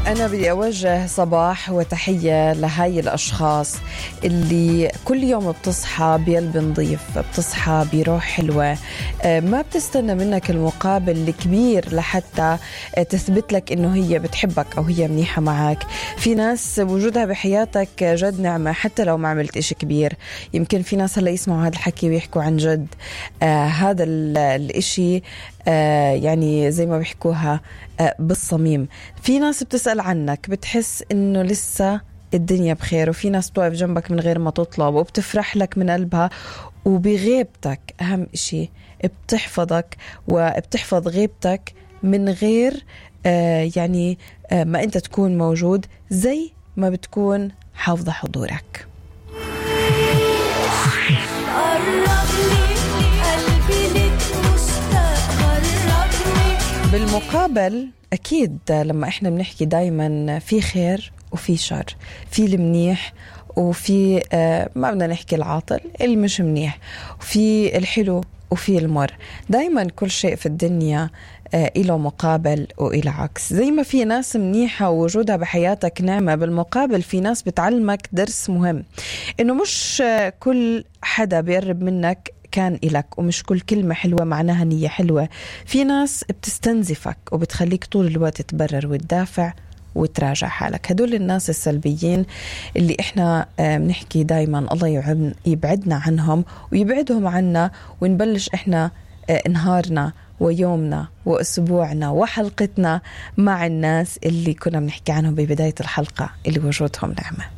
أنا بدي أوجه صباح وتحية لهاي الأشخاص اللي كل يوم بتصحى بقلب نظيف، بتصحى بروح حلوة، ما بتستنى منك المقابل الكبير لحتى تثبت لك إنه هي بتحبك أو هي منيحة معك. في ناس وجودها بحياتك جد نعمة حتى لو ما عملت إشي كبير. يمكن في ناس هلا يسمعوا هذا الحكي ويحكوا عن جد هذا الإشي يعني زي ما بيحكوها بالصميم. في ناس بتسأل عنك بتحس إنه لسه الدنيا بخير، وفي ناس بتوقف جنبك من غير ما تطلب وبتفرح لك من قلبها، وبغيبتك أهم إشي بتحفظك وبتحفظ غيبتك من غير يعني ما أنت تكون موجود، زي ما بتكون حافظة حضورك. بالمقابل أكيد لما إحنا بنحكي دايما في خير وفي شر، في المنيح وفي ما بدنا نحكي العاطل اللي مش منيح، وفي الحلو وفي المر. دايما كل شيء في الدنيا إله مقابل وإله عكس. زي ما في ناس منيحة ووجودها بحياتك نعمة، بالمقابل في ناس بتعلمك درس مهم، إنه مش كل حدا بيقرب منك كان إلك، ومش كل كلمة حلوة معناها نية حلوة. في ناس بتستنزفك وبتخليك طول الوقت تبرر وتدافع وتراجع حالك. هدول الناس السلبيين اللي إحنا بنحكي دايما الله يبعدنا عنهم ويبعدهم عنا، ونبلش إحنا نهارنا ويومنا وأسبوعنا وحلقتنا مع الناس اللي كنا بنحكي عنهم ببداية الحلقة اللي وجودهم نعمة.